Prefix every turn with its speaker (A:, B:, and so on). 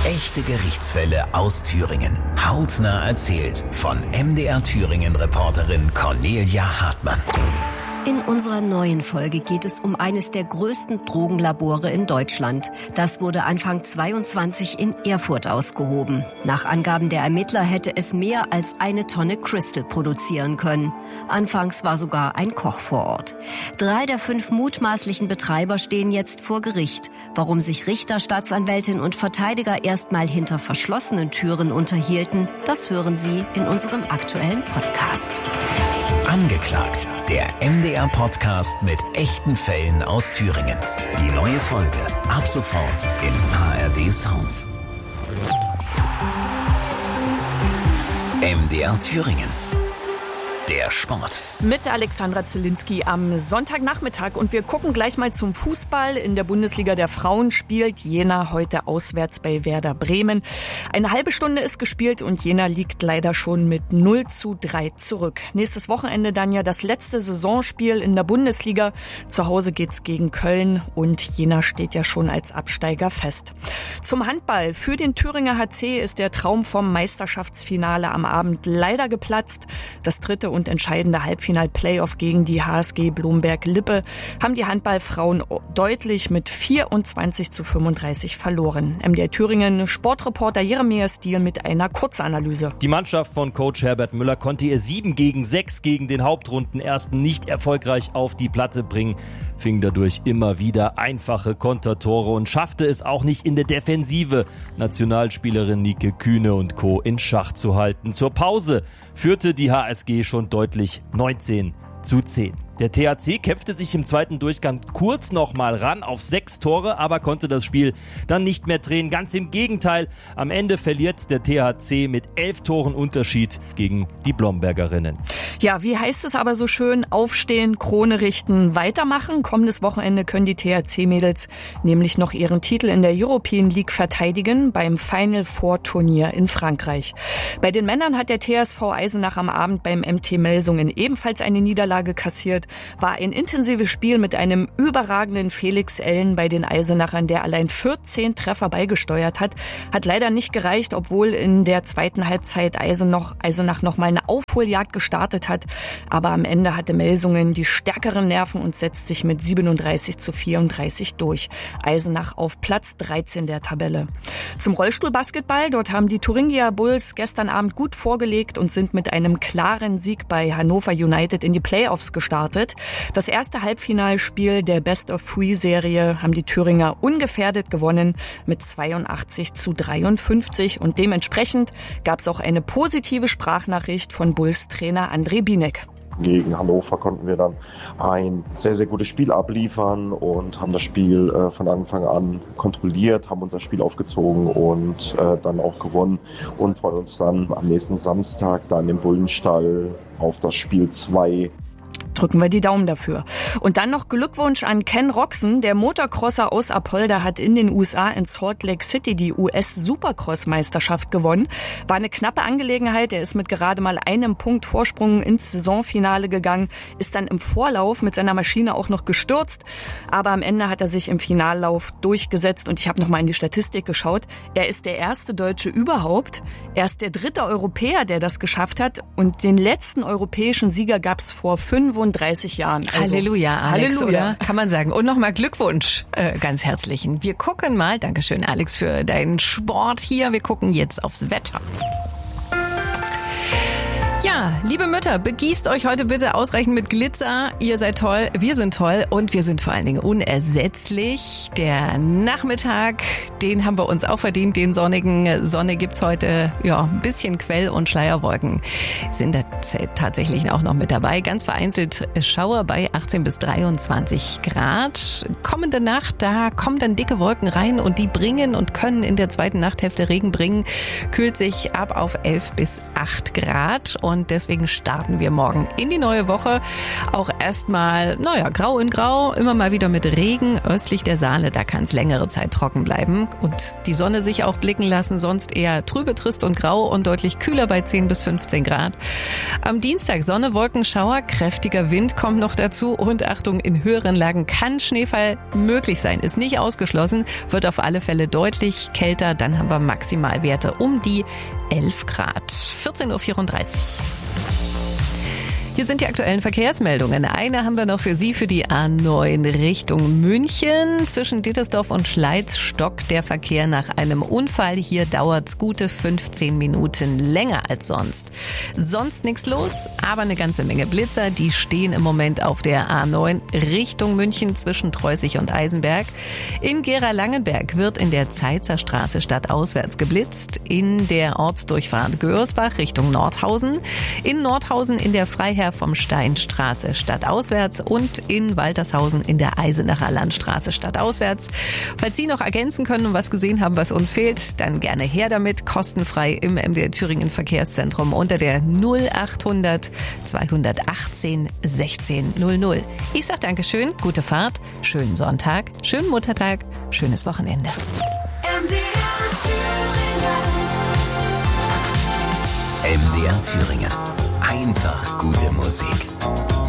A: Echte Gerichtsfälle aus Thüringen. Hautnah erzählt von MDR Thüringen-Reporterin Cornelia Hartmann.
B: In unserer neuen Folge geht es um eines der größten Drogenlabore in Deutschland. Das wurde Anfang 22 in Erfurt ausgehoben. Nach Angaben der Ermittler hätte es mehr als 1 Tonne Crystal produzieren können. Anfangs war sogar ein Koch vor Ort. 3 der 5 mutmaßlichen Betreiber stehen jetzt vor Gericht. Warum sich Richter, Staatsanwältin und Verteidiger erstmal hinter verschlossenen Türen unterhielten, das hören Sie in unserem aktuellen Podcast.
A: Angeklagt, der MDR-Podcast mit echten Fällen aus Thüringen. Die neue Folge ab sofort in ARD Sounds. MDR Thüringen. Der Sport.
C: Mit Alexandra Zielinski am Sonntagnachmittag. Und wir gucken gleich mal zum Fußball. In der Bundesliga der Frauen spielt Jena heute auswärts bei Werder Bremen. Eine halbe Stunde ist gespielt und Jena liegt leider schon mit 0:3 zurück. Nächstes Wochenende dann ja das letzte Saisonspiel in der Bundesliga. Zu Hause geht's gegen Köln und Jena steht ja schon als Absteiger fest. Zum Handball. Für den Thüringer HC ist der Traum vom Meisterschaftsfinale am Abend leider geplatzt. Das dritte und entscheidende Halbfinal-Playoff gegen die HSG Blomberg-Lippe haben die Handballfrauen deutlich mit 24:35 verloren. MDR Thüringen Sportreporter Jeremias Diel mit einer Kurzanalyse.
D: Die Mannschaft von Coach Herbert Müller konnte ihr 7:6 gegen den Hauptrundenersten nicht erfolgreich auf die Platte bringen, fing dadurch immer wieder einfache Kontertore und schaffte es auch nicht in der Defensive, Nationalspielerin Nike Kühne und Co. in Schach zu halten. Zur Pause führte die HSG schon deutlich 19:10. Der THC kämpfte sich im zweiten Durchgang kurz noch mal ran auf 6 Tore, aber konnte das Spiel dann nicht mehr drehen. Ganz im Gegenteil, am Ende verliert der THC mit 11 Toren Unterschied gegen die Blombergerinnen.
C: Ja, wie heißt es aber so schön? Aufstehen, Krone richten, weitermachen. Kommendes Wochenende können die THC-Mädels nämlich noch ihren Titel in der European League verteidigen beim Final Four Turnier in Frankreich. Bei den Männern hat der TSV Eisenach am Abend beim MT Melsungen ebenfalls eine Niederlage kassiert. War ein intensives Spiel mit einem überragenden Felix Ellen bei den Eisenachern, der allein 14 Treffer beigesteuert hat. Hat leider nicht gereicht, obwohl in der zweiten Halbzeit Eisenach noch mal eine Aufholjagd gestartet hat. Aber am Ende hatte Melsungen die stärkeren Nerven und setzt sich mit 37:34 durch. Eisenach auf Platz 13 der Tabelle. Zum Rollstuhlbasketball. Dort haben die Thuringia Bulls gestern Abend gut vorgelegt und sind mit einem klaren Sieg bei Hannover United in die Playoffs gestartet. Das erste Halbfinalspiel der Best-of-Three-Serie haben die Thüringer ungefährdet gewonnen mit 82:53 und dementsprechend gab es auch eine positive Sprachnachricht von Bulls-Trainer André Bienek.
E: Gegen Hannover konnten wir dann ein sehr, sehr gutes Spiel abliefern und haben das Spiel von Anfang an kontrolliert, haben unser Spiel aufgezogen und dann auch gewonnen und freuen uns dann am nächsten Samstag dann im Bullenstall auf das Spiel 2.
C: Drücken wir die Daumen dafür. Und dann noch Glückwunsch an Ken Roczen. Der Motocrosser aus Apolda hat in den USA in Salt Lake City die US-Supercross-Meisterschaft gewonnen. War eine knappe Angelegenheit. Er ist mit gerade mal einem Punkt Vorsprung ins Saisonfinale gegangen, ist dann im Vorlauf mit seiner Maschine auch noch gestürzt. Aber am Ende hat er sich im Finallauf durchgesetzt. Und ich habe noch mal in die Statistik geschaut. Er ist der erste Deutsche überhaupt. Er ist der 3. Europäer, der das geschafft hat. Und den letzten europäischen Sieger gab es vor 35 Jahren. Also,
F: Halleluja, Alex,
C: Halleluja.
F: oder? Kann man sagen. Und nochmal Glückwunsch, ganz herzlichen. Wir gucken mal, Dankeschön, Alex, für deinen Sport hier. Wir gucken jetzt aufs Wetter. Ja, liebe Mütter, begießt euch heute bitte ausreichend mit Glitzer. Ihr seid toll, wir sind toll und wir sind vor allen Dingen unersetzlich. Der Nachmittag, den haben wir uns auch verdient, den sonnigen. Sonne gibt's heute, ja, ein bisschen Quell- und Schleierwolken sind da tatsächlich auch noch mit dabei. Ganz vereinzelt Schauer bei 18 bis 23 Grad. Kommende Nacht, da kommen dann dicke Wolken rein und die bringen und können in der zweiten Nachthälfte Regen bringen. Kühlt sich ab auf 11 bis 8 Grad. und deswegen starten wir morgen in die neue Woche. Auch erstmal, grau in grau, immer mal wieder mit Regen. Östlich der Saale, da kann es längere Zeit trocken bleiben und die Sonne sich auch blicken lassen. Sonst eher trübe, trist und grau und deutlich kühler bei 10 bis 15 Grad. Am Dienstag Sonne, Wolkenschauer, kräftiger Wind kommt noch dazu und Achtung, in höheren Lagen kann Schneefall möglich sein. Ist nicht ausgeschlossen, wird auf alle Fälle deutlich kälter. Dann haben wir Maximalwerte um die 11 Grad. 14.34 Uhr. Hier sind die aktuellen Verkehrsmeldungen. Eine haben wir noch für Sie für die A9 Richtung München. Zwischen Dittersdorf und Schleiz stockt der Verkehr nach einem Unfall. Hier dauert's gute 15 Minuten länger als sonst. Sonst nichts los, aber eine ganze Menge Blitzer. Die stehen im Moment auf der A9 Richtung München zwischen Treußig und Eisenberg. In Gera-Langenberg wird in der Zeitzer Straße stadtauswärts geblitzt. In der Ortsdurchfahrt Görsbach Richtung Nordhausen. In Nordhausen in der Freiherr vom Steinstraße stadtauswärts und in Waltershausen in der Eisenacher Landstraße stadtauswärts. Falls Sie noch ergänzen können und was gesehen haben, was uns fehlt, dann gerne her damit. Kostenfrei im MDR Thüringen Verkehrszentrum unter der 0800 218 1600. Ich sag Dankeschön, gute Fahrt, schönen Sonntag, schönen Muttertag, schönes Wochenende.
A: MDR Thüringen. Einfach gute Musik.